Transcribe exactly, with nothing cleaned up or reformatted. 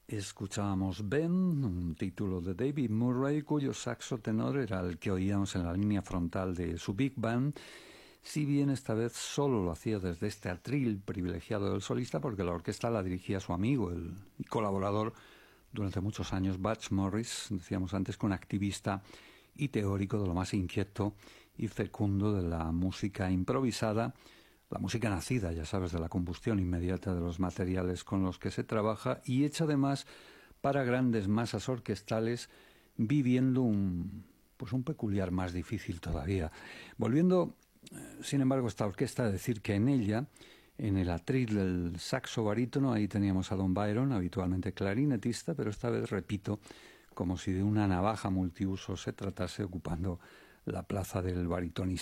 Escuchábamos Ben, un título de David Murray, cuyo saxo tenor era el que oíamos en la línea frontal de su Big Band, si bien esta vez solo lo hacía desde este atril privilegiado del solista, porque la orquesta la dirigía su amigo el, y colaborador durante muchos años, Butch Morris, decíamos antes, que un activista y teórico de lo más inquieto y fecundo de la música improvisada, la música nacida, ya sabes, de la combustión inmediata de los materiales con los que se trabaja y hecha además para grandes masas orquestales, viviendo un, pues un peculiar más difícil todavía. Volviendo, sin embargo, a esta orquesta, a decir que en ella, en el atril del saxo barítono, ahí teníamos a Don Byron, habitualmente clarinetista, pero esta vez, repito, como si de una navaja multiuso se tratase, ocupando la plaza del baritonista.